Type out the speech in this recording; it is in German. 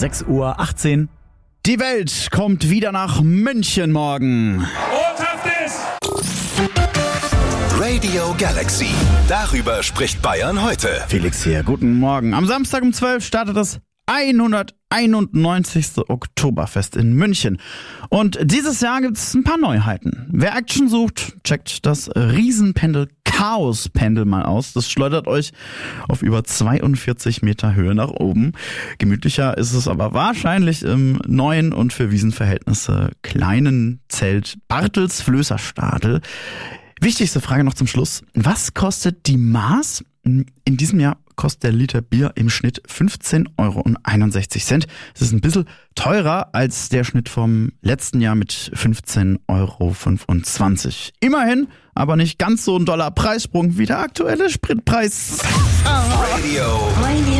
6:18 Uhr. Die Welt kommt wieder nach München morgen. Radio Galaxy. Darüber spricht Bayern heute. Felix hier, guten Morgen. Am Samstag um 12 startet das 191. Oktoberfest in München. Und dieses Jahr gibt es ein paar Neuheiten. Wer Action sucht, checkt das Riesenpendel Chaos-Pendel mal aus. Das schleudert euch auf über 42 Meter Höhe nach oben. Gemütlicher ist es aber wahrscheinlich im neuen und für Wiesenverhältnisse kleinen Zelt Bartels Flößerstadel. Wichtigste Frage noch zum Schluss. Was kostet die Maß? In diesem Jahr kostet der Liter Bier im Schnitt 15,61 Euro. Das ist ein bisschen teurer als der Schnitt vom letzten Jahr mit 15,25 Euro. Immerhin, aber nicht ganz so ein doller Preissprung wie der aktuelle Spritpreis. Radio